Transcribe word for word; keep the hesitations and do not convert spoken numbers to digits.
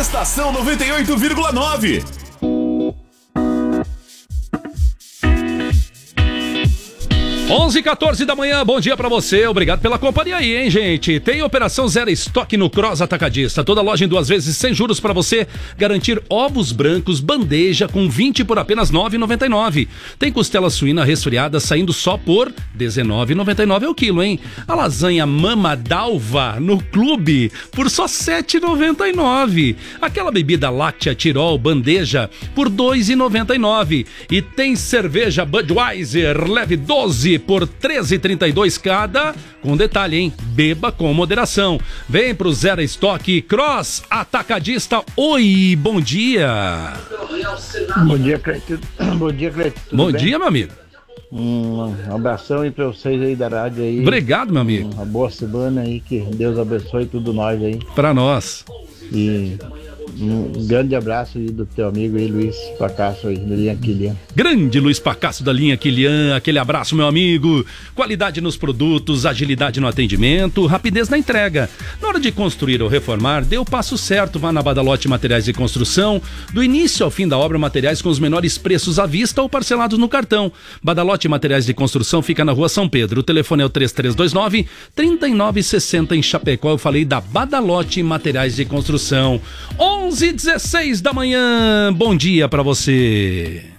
Estação noventa e oito vírgula nove. onze e quatorze da manhã, bom dia pra você, obrigado pela companhia aí, hein, gente? Tem operação zero estoque no Cross Atacadista, toda loja em duas vezes sem juros pra você garantir ovos brancos, bandeja com vinte por apenas nove reais e noventa e nove centavos. Tem costela suína resfriada saindo só por dezenove reais e noventa e nove centavos o quilo, hein? A lasanha Mama Dalva no clube por só sete reais e noventa e nove centavos. Aquela bebida láctea Tirol bandeja por dois reais e noventa e nove centavos. E tem cerveja Budweiser leve doze por treze reais e trinta e dois centavos cada, com detalhe, hein? Beba com moderação. Vem pro Zero Estoque Cross Atacadista. Oi, bom dia. Bom dia, Cleiton. Bom dia, Cleiton. Bom bem? dia, meu amigo. Um abração aí pra vocês aí da rádio aí. Obrigado, meu amigo. Uma boa semana aí, que Deus abençoe tudo nós aí. Pra nós. E um grande abraço aí do teu amigo aí, Luiz Pacasso aí, da linha Quilian. Grande Luiz Pacasso da linha Quilian, aquele abraço, meu amigo. Qualidade nos produtos, agilidade no atendimento, rapidez na entrega. Na hora de construir ou reformar, dê o passo certo. Vá na Badalote Materiais de Construção. Do início ao fim da obra, materiais com os menores preços à vista ou parcelados no cartão. Badalote Materiais de Construção fica na Rua São Pedro. O telefone é o três três dois nove, três nove seis zero em Chapecó. Eu falei da Badalote Materiais de Construção. onze e dezesseis da manhã, bom dia pra você.